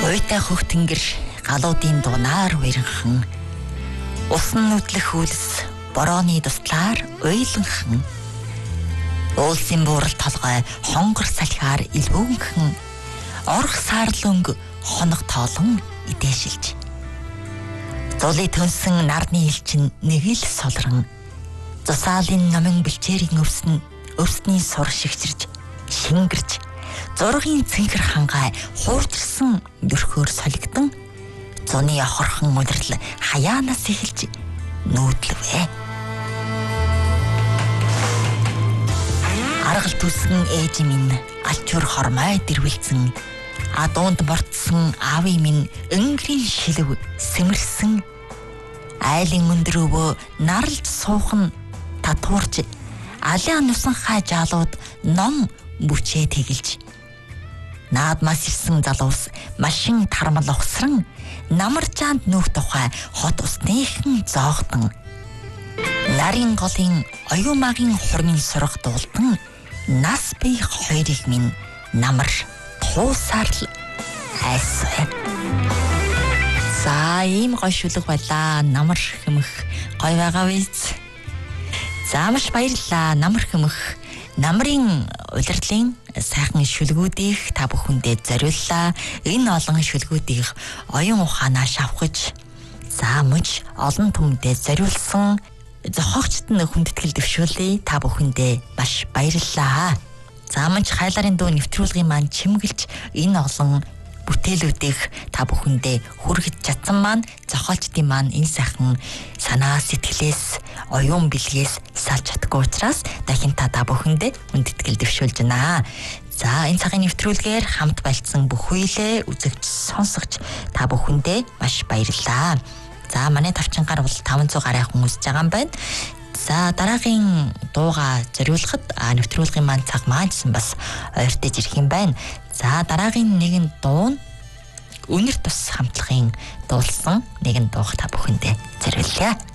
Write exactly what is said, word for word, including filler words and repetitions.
Уйтай хөвтөнгөр галуудын дунаар уйранхан усан нүдлэх үлс борооны туслаар уйланхан уулсын буурал толгой хонгор салхиар илүүнхэн орох саарлөнг хоног тоолон идээшилж зулий төнсөн нарны элчин нэг л солрон засаалын номын бэлчээрийн өвсөн өвсний сур шигчирж шингэрж зургийн цэнхэр хангай хуурчсан дөрхөөр солигдсон зуны хорхон удирдал хаяанаас эхэлж нүүдлвэ. Аргал түсэн ээж минь алчуур хормой дэрвэлцэн адуунд мортсон аавын минь өнгөрийн шилв сэмэрсэн айлын өндөр өвөө нарлж суухан татуурж алиан нусан хай жаалууд ном бүчээ тэгэлж наадмаас ирсэн залуус машин тармал ухсран намар чанд нүүх тухай хот усныхан зоогдон нарийн голын оюумагийн хурмын сурах дуулдан нас бий хоёрыг минь намар туусарл айсвэ. За ийм гой шүлэг байлаа. Намар хэмэх гой байгаа биз. За маш баярлалаа. Намар хэмэх намрын удирдлын сайхан шүлгүүдийг та бүхэндээ зориуллаа. Энэ олон шүлгүүдийг оюун ухаанаа шавхаж за мөч олон түмэндээ зориулсан зохиогчд нь хүндэтгэл дэвшүүлээ. Та бүхэндээ маш баярлалаа. За мөн хайларын дуу нэвтрүүлгийн маань чимгэлж энэ олон бүтээлүүдийг та бүхэндээ хүргэж чадсан маань зохиолчдын маань энэ сайхан санаа сэтгэлээс оюун бэлгээс салж чадгүй учраас дахин та та бүхэндээ хүндэтгэл дэвшүүлж байна. За энэ цагийн нэвтрүүлгээр хамт байлцсан бүх хүйлээ үзэгч сонсогч та бүхэндээ маш баярлалаа. За манай тавчингаар бол таван зуун гаруй хүн үзэж байгаа юм байна. За дараагийн дууга зориулахад нэвтрүүлгийн маань цаг маажсан бас ойртож ирэх юм байна. За дараагийн нэгэн дуу нь Үнэр тус хамтлагын дуулсан нэгэн дууг та бүхэндээ зориулъя.